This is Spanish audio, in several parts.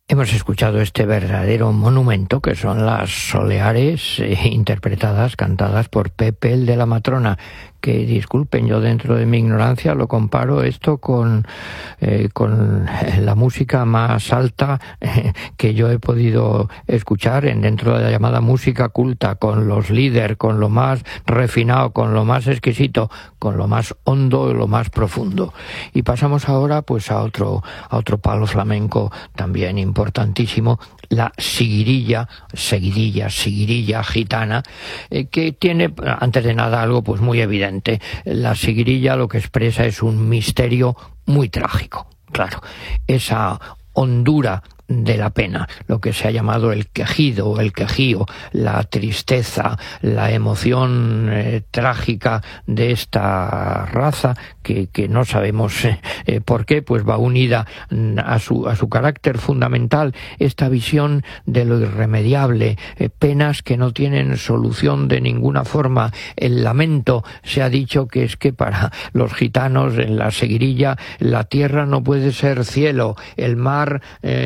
Hemos escuchado este verdadero monumento que son las soleares interpretadas, cantadas por Pepe el de la Matrona, que disculpen, yo dentro de mi ignorancia lo comparo esto con la música más alta que yo he podido escuchar dentro de la llamada música culta, con los líderes, con lo más refinado, con lo más exquisito, con lo más hondo y lo más profundo. Y pasamos ahora pues a otro palo flamenco también importantísimo, la seguidilla gitana, que tiene, antes de nada, algo pues muy evidente. La seguidilla lo que expresa es un misterio muy trágico, claro, esa hondura de la pena, lo que se ha llamado el quejido o el quejío, la tristeza, la emoción trágica de esta raza que no sabemos por qué, pues va unida a su carácter fundamental, esta visión de lo irremediable, penas que no tienen solución de ninguna forma. El lamento, se ha dicho que es que para los gitanos en la seguirilla la tierra no puede ser cielo, el mar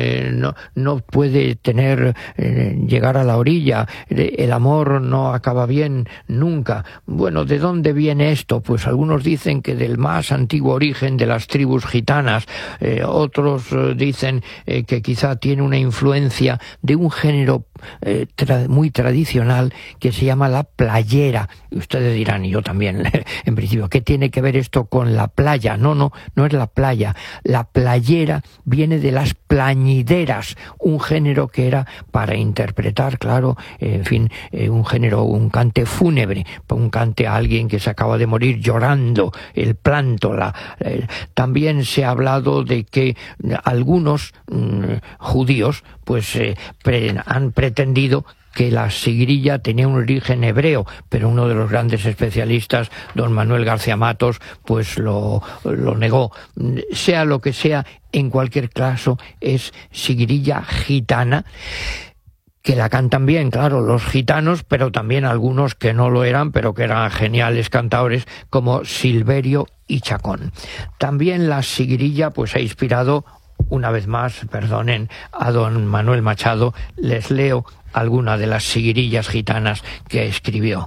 no puede llegar a la orilla, el amor no acaba bien nunca. Bueno, ¿de dónde viene esto? Pues algunos dicen que del más antiguo origen de las tribus gitanas, otros dicen que quizá tiene una influencia de un género muy tradicional que se llama la playera. Y ustedes dirán, y yo también, en principio, ¿qué tiene que ver esto con la playa? No es la playa. La playera viene de las plañideras, un género que era para interpretar, claro, en fin, un género, un cante fúnebre, un cante a alguien que se acaba de morir llorando, el planto. También se ha hablado de que algunos judíos pues han pretendido que la seguirilla tenía un origen hebreo, pero uno de los grandes especialistas, don Manuel García Matos, pues lo negó. Sea lo que sea, en cualquier caso es seguirilla gitana, que la cantan bien, claro, los gitanos, pero también algunos que no lo eran, pero que eran geniales cantadores, como Silverio y Chacón. También la seguirilla pues ha inspirado, una vez más, perdonen, a don Manuel Machado. Les leo alguna de las seguirillas gitanas que escribió.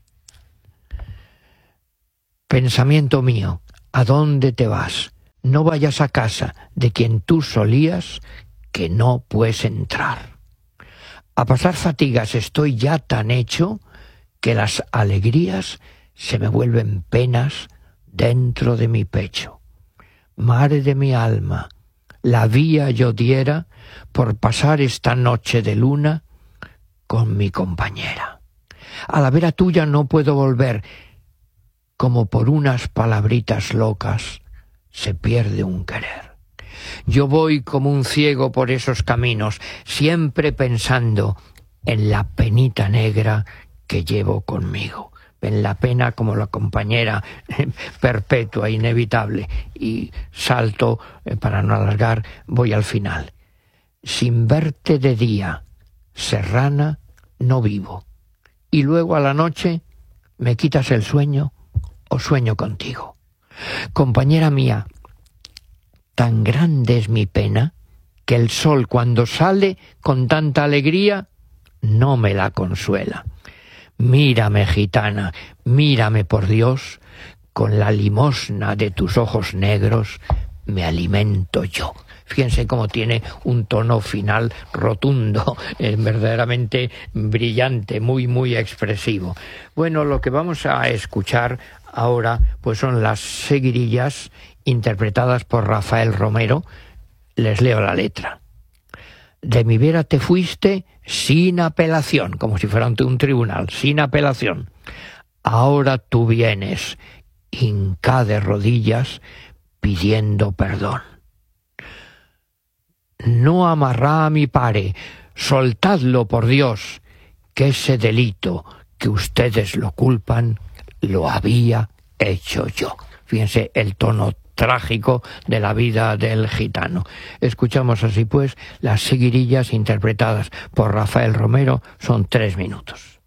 Pensamiento mío, ¿a dónde te vas? No vayas a casa de quien tú solías, que no puedes entrar. A pasar fatigas estoy ya tan hecho que las alegrías se me vuelven penas dentro de mi pecho. Madre de mi alma, la vía yo diera por pasar esta noche de luna con mi compañera. A la vera tuya no puedo volver, como por unas palabritas locas se pierde un querer. Yo voy como un ciego por esos caminos, siempre pensando en la penita negra que llevo conmigo. En la pena como la compañera perpetua, inevitable. Y salto, para no alargar, voy al final. Sin verte de día, serrana, no vivo. Y luego a la noche me quitas el sueño o sueño contigo. Compañera mía, tan grande es mi pena que el sol cuando sale con tanta alegría no me la consuela. Mírame, gitana, mírame por Dios, con la limosna de tus ojos negros me alimento yo. Fíjense cómo tiene un tono final rotundo, verdaderamente brillante, muy, muy expresivo. Bueno, lo que vamos a escuchar ahora pues son las seguirillas interpretadas por Rafael Romero. Les leo la letra. De mi vera te fuiste sin apelación, como si fuera ante un tribunal, sin apelación. Ahora tú vienes, hinca de rodillas, pidiendo perdón. No amarrá a mi pare, soltadlo por Dios, que ese delito que ustedes lo culpan, lo había hecho yo. Fíjense el tono trágico de la vida del gitano. Escuchamos así pues las seguirillas interpretadas por Rafael Romero, son 3 minutos.